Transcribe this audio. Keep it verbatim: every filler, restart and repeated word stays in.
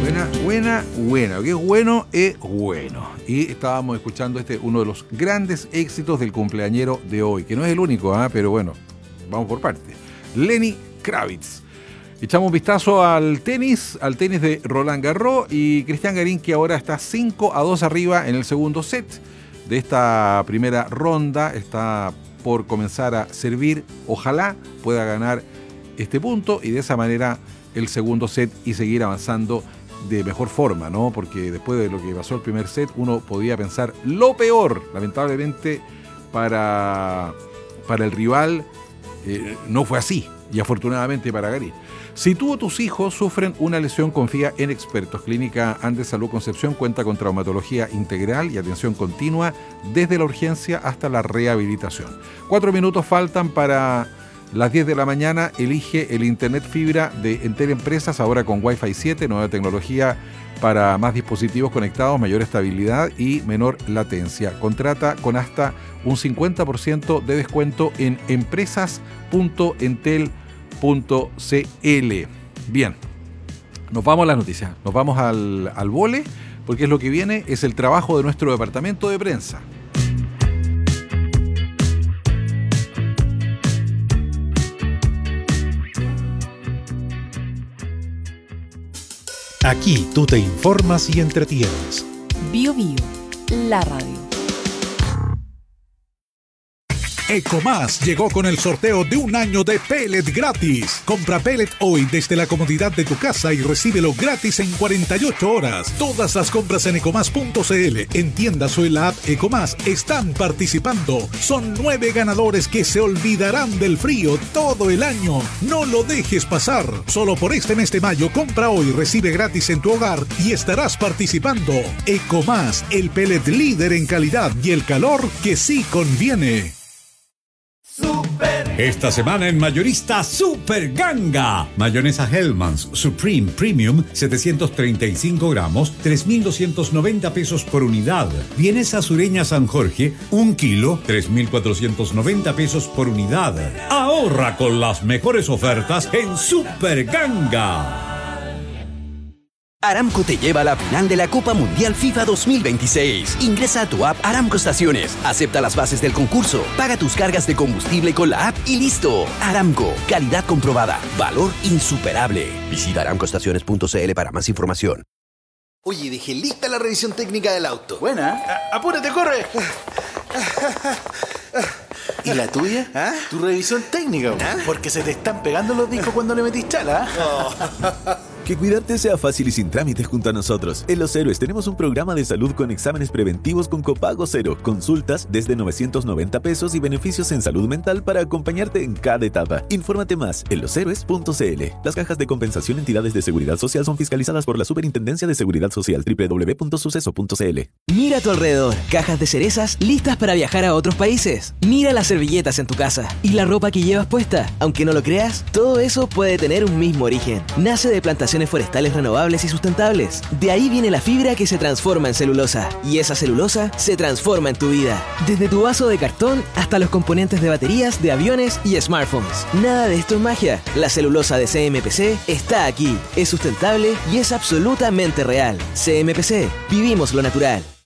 Buena, buena, buena. Que es bueno, es bueno. Y estábamos escuchando este, uno de los grandes éxitos del cumpleañero de hoy, que no es el único, ¿eh? Pero bueno, vamos por partes. Lenny Kravitz. Echamos un vistazo al tenis, al tenis de Roland Garros y Cristian Garín, que ahora está cinco a dos arriba en el segundo set de esta primera ronda. Está por comenzar a servir. Ojalá pueda ganar este punto y de esa manera el segundo set y seguir avanzando de mejor forma, ¿no? Porque después de lo que pasó el primer set, uno podía pensar lo peor. Lamentablemente para, para el rival eh, no fue así, y afortunadamente para Garín. Si tú o tus hijos sufren una lesión, confía en expertos. Clínica Andes Salud Concepción cuenta con traumatología integral y atención continua desde la urgencia hasta la rehabilitación. Cuatro minutos faltan para las diez de la mañana. Elige el internet fibra de Entel Empresas, ahora con Wi-Fi siete, nueva tecnología para más dispositivos conectados, mayor estabilidad y menor latencia. Contrata con hasta un cincuenta por ciento de descuento en empresas punto entel punto cl. Bien, nos vamos a las noticias, nos vamos al, al vole, porque es lo que viene, es el trabajo de nuestro departamento de prensa. Aquí tú te informas y entretienes. Bio Bio, la radio. Ecomás llegó con el sorteo de un año de pellet gratis. Compra pellet hoy desde la comodidad de tu casa y recíbelo gratis en cuarenta y ocho horas. Todas las compras en ecomás punto cl, en tiendas o en la app Ecomás están participando. Son nueve ganadores que se olvidarán del frío todo el año. No lo dejes pasar. Solo por este mes de mayo, compra hoy, recibe gratis en tu hogar y estarás participando. Ecomás, el pellet líder en calidad y el calor que sí conviene. Esta semana en Mayorista Super Ganga. Mayonesa Hellmann's Supreme Premium setecientos treinta y cinco gramos, tres mil doscientos noventa pesos por unidad. Vienesa Sureña San Jorge, un kilo, tres mil cuatrocientos noventa pesos por unidad. Ahorra con las mejores ofertas en Super Ganga. Aramco te lleva a la final de la Copa Mundial FIFA dos mil veintiséis. Ingresa a tu app Aramco Estaciones, acepta las bases del concurso, paga tus cargas de combustible con la app y listo. Aramco, calidad comprobada, valor insuperable. Visita aramco estaciones punto cl para más información. Oye, dejé lista la revisión técnica del auto. Buena. A- apúrate, corre. ¿Y la tuya? ¿Ah? Tu revisión técnica, ¿Ah? porque se te están pegando los discos cuando le metís chala. Oh. Que cuidarte sea fácil y sin trámites junto a nosotros. En Los Héroes tenemos un programa de salud con exámenes preventivos con copago cero, consultas desde novecientos noventa pesos y beneficios en salud mental para acompañarte en cada etapa. Infórmate más en los héroes punto cl. Las cajas de compensación entidades de seguridad social son fiscalizadas por la Superintendencia de Seguridad Social. doble u doble u doble u punto suceso punto cl. Mira a tu alrededor, cajas de cerezas listas para viajar a otros países. Mira las servilletas en tu casa y la ropa que llevas puesta. Aunque no lo creas, todo eso puede tener un mismo origen. Nace de plantaciones forestales renovables y sustentables. De ahí viene la fibra que se transforma en celulosa. Y esa celulosa se transforma en tu vida. Desde tu vaso de cartón hasta los componentes de baterías, de aviones y smartphones. Nada de esto es magia. La celulosa de C M P C está aquí. Es sustentable y es absolutamente real. C M P C. Vivimos lo natural.